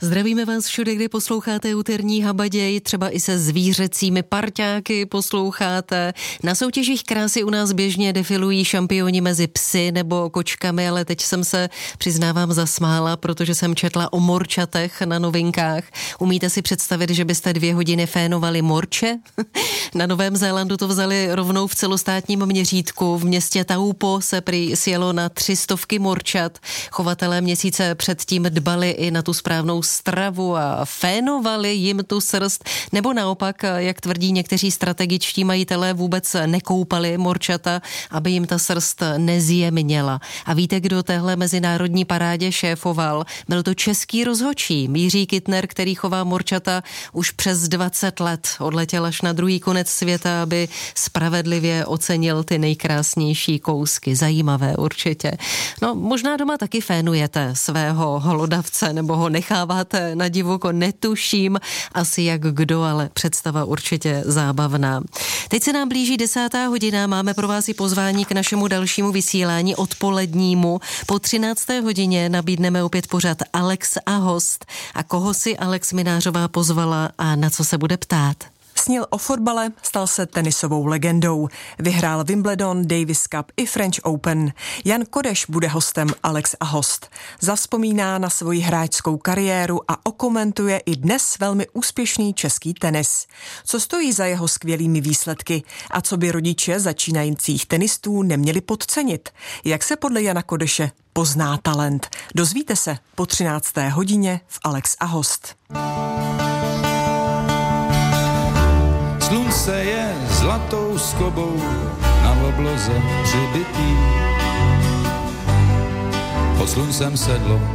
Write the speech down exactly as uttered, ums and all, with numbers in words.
Zdravíme vás všude, kdy posloucháte úterní Habaděj, třeba i se zvířecími parťáky posloucháte. Na soutěžích krásy u nás běžně defilují šampioni mezi psy nebo kočkami, ale teď jsem se, přiznávám, zasmála, protože jsem četla o morčatech na Novinkách. Umíte si představit, že byste dvě hodiny fénovali morče? Na Novém Zélandu to vzali rovnou v celostátním měřítku. V městě Taupo se prý sjelo na tři stovky morčat. Chovatelé měsíce předtím dbali i na tu správnou stravu a fénovali jim tu srst, nebo naopak, jak tvrdí někteří strategičtí majitelé, vůbec nekoupali morčata, aby jim ta srst nezjemněla. A víte, kdo téhle mezinárodní parádě šéfoval? Byl to český rozhodčí Jiří Kytner, který chová morčata už přes dvacet let. Odletěl až na druhý konec světa, aby spravedlivě ocenil ty nejkrásnější kousky. Zajímavé určitě. No, možná doma taky fénujete svého hlodavce nebo ho necháváte na divoko, netuším asi jak kdo, ale představa určitě zábavná. Teď se nám blíží desátá hodina, máme pro vás i pozvání k našemu dalšímu vysílání odpolednímu. Po třinácté hodině nabídneme opět pořad Alex a host. A koho si Alex Minářová pozvala a na co se bude ptát? Snil o fotbale, stal se tenisovou legendou. Vyhrál Wimbledon, Davis Cup i French Open. Jan Kodeš bude hostem Alex a host. Zavzpomíná na svoji hráčskou kariéru a okomentuje i dnes velmi úspěšný český tenis. Co stojí za jeho skvělými výsledky a co by rodiče začínajících tenistů neměli podcenit? Jak se podle Jana Kodeše pozná talent? Dozvíte se po třinácté hodině v Alex a host. Slunce je zlatou skobou na obloze přibitý. Pod sluncem sedlo